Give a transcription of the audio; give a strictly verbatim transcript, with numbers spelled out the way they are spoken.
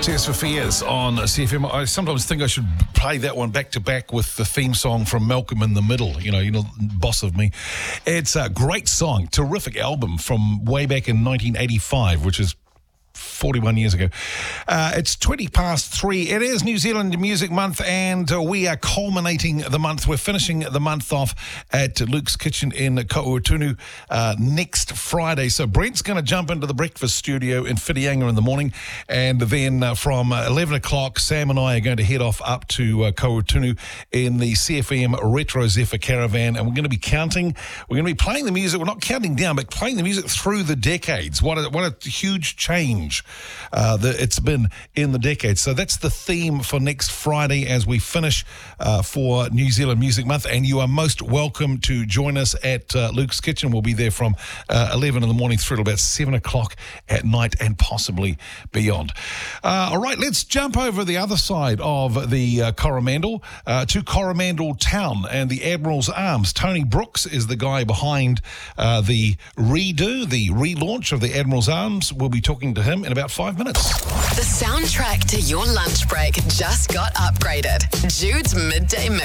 Tears for Fears on C F M. I sometimes think I should play that one back to back with the theme song from Malcolm in the Middle. You know, you know, boss of me. It's a great song, terrific album from way back in nineteen eighty-five, which is forty-one years ago. Uh, it's twenty past three. It is New Zealand Music Month, and uh, we are culminating the month. We're finishing the month off at Luke's Kitchen in Kaʻuatunu uh, next Friday. So Brent's going to jump into the breakfast studio in Whitianga in the morning, and then uh, from uh, eleven o'clock, Sam and I are going to head off up to uh, Kaʻuatunu in the C F M Retro Zephyr Caravan, and we're going to be counting. We're going to be playing the music. We're not counting down, but playing the music through the decades. What a, what a huge change Uh, the, it's been in the decades. So that's the theme for next Friday as we finish uh, for New Zealand Music Month. And you are most welcome to join us at uh, Luke's Kitchen. We'll be there from uh, eleven in the morning through to about seven o'clock at night and possibly beyond. Uh, all right, let's jump over the other side of the uh, Coromandel uh, to Coromandel Town and the Admiral's Arms. Tony Brooks is the guy behind uh, the redo, the relaunch of the Admiral's Arms. We'll be talking to him in about five minutes. The soundtrack to your lunch break just got upgraded. Jude's Midday Mix.